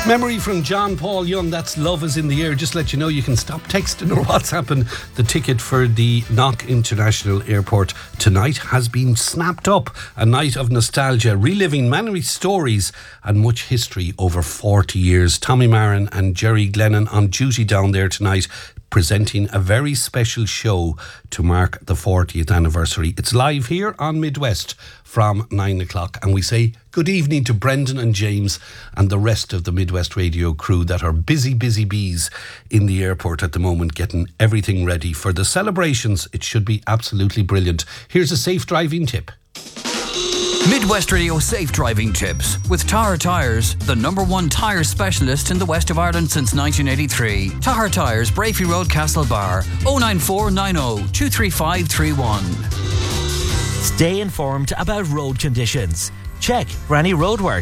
Memory from John Paul Young, that's Love is in the Air. Just let you know you can stop texting or WhatsApping. The ticket for the Knock International Airport tonight has been snapped up. A night of nostalgia, reliving many stories and much history over 40 years. Tommy Marin and Jerry Glennon on duty down there tonight, presenting a very special show to mark the 40th anniversary. It's live here on Midwest from 9 o'clock, and we say good evening to Brendan and James and the rest of the Midwest Radio crew that are busy bees in the airport at the moment, getting everything ready for the celebrations. It should be absolutely brilliant. Here's a safe driving tip. Midwest Radio Safe Driving Tips with Tahar Tyres, the #1 tyre specialist in the west of Ireland since 1983. Tahar Tyres, Brafey Road, Castlebar, 09490 23531. Stay informed about road conditions. Check for any roadwork